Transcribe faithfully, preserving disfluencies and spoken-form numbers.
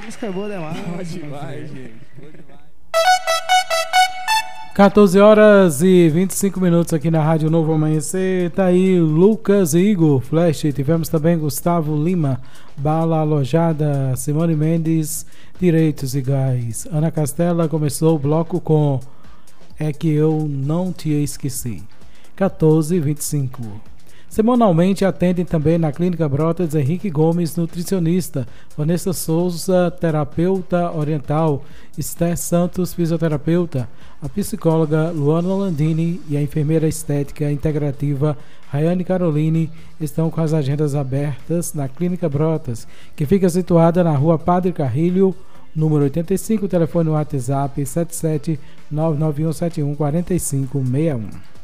Música boa demais. Boa demais, gente. Boa demais. quatorze horas e vinte e cinco minutos aqui na Rádio Novo Amanhecer. Tá aí Lucas e Igor Flash. Tivemos também Gustavo Lima, Bala Alojada, Simone Mendes, Direitos Iguais. Ana Castela começou o bloco com É Que Eu Não Te Esqueci. quatorze e vinte e cinco. Semanalmente atendem também na Clínica Brotas Henrique Gomes, nutricionista, Vanessa Souza, terapeuta oriental, Esther Santos, fisioterapeuta, a psicóloga Luana Landini e a enfermeira estética integrativa Rayane Caroline estão com as agendas abertas na Clínica Brotas, que fica situada na Rua Padre Carrilho, número oitenta e cinco, telefone WhatsApp sete sete nove nove um sete um quatro cinco seis um.